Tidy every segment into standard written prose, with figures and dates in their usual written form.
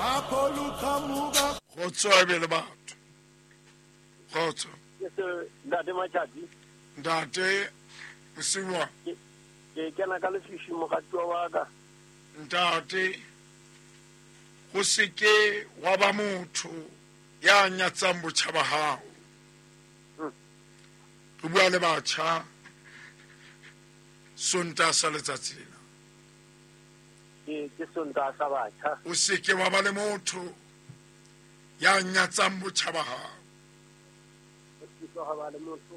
Kgotso a be le batho. Kgotso. Ntate Matjati. Ntate Mosengwa. Ke kena ka lefishi mogatiwa wa ka. Ntate go seke wa ba motho ya nyatsang botjhaba hao. Re bua le batjha Sonta sa letsatsi lena. Ke Sonta sa batjha. O seke wa ba le motho ya nyatsang botjhaba hao. Ga ba le motho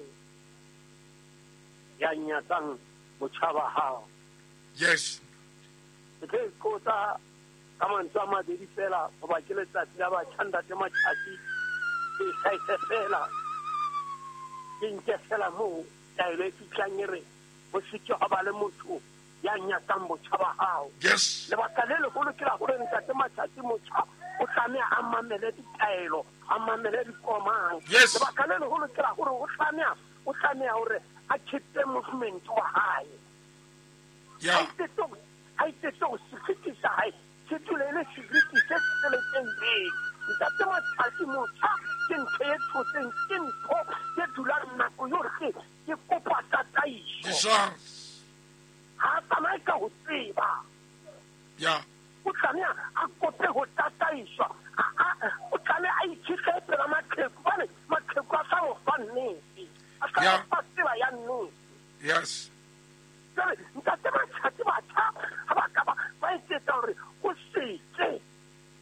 ya nyatsang botjhaba hao. Yes. Ke kota ka mantswe a mabedi fela go ba ke letsatsi la batjha Ntate Matjati. Ke saise fela ke nke fela moo taelo e fitlang e re go seke ga ba le motho ya nyatsang botjhaba hao. Yes. Lebaka le legolo ke la gore Ntate Matjati motjha o tlameha a mamele ditaelo a mamele dikomang. Yes. Lebaka le legolo ke la gore o tlameha gore a keep movement wa hae. Yeah. I said so security side ke tulele security se seletseng pele. Ntate Matjati motjha ke ntho e thotseng ke ntho e dulang nako yohle ke kopa tataiso. Jesus. Ha tsamaye ka ho tseba. Yeah. O tlameha a kope ho tataiswa. O tlameha a itshise pela maqheku bane maqheku a sa mo fa nnete. A sa fa tseba ya nnete. Yes. Ntate Matjati batjha ha ba ka ba etsetsa hore go setse.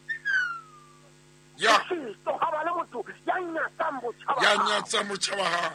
Yeah. Ha ba le motho ya nyatsang botjhaba. Ya nyatsang botjhaba hao.